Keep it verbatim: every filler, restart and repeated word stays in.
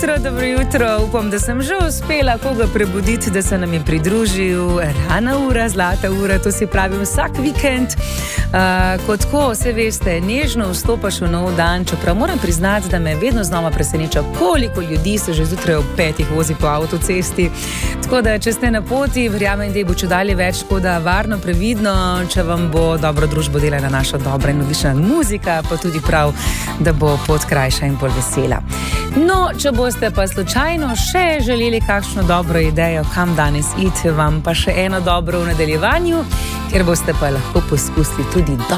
jutro, dobro jutro. Upam, da sem že uspela koga prebuditi, da se nam je pridružil. Rana ura, zlata ura, to si pravim vsak vikend. Uh, kot ko, vse veste, nežno vstopaš v nov dan, čeprav moram priznati, da me vedno znova preseneča, koliko ljudi se že zjutraj ob petih vozi po avtocesti. Tako da, če ste na poti, verjamem, da bo čedalje več, tako da varno, previdno, če vam bo dobro družbo delala naša dobra in odlična muzika, pa tudi prav, da bo pot krajša in bolj vesela. No, če boste pa slučajno še želeli kakšno dobro idejo, kam danes iti, vam pa še eno dobro v nadaljevanju, ker boste pa lahko poskusili tudi dobro.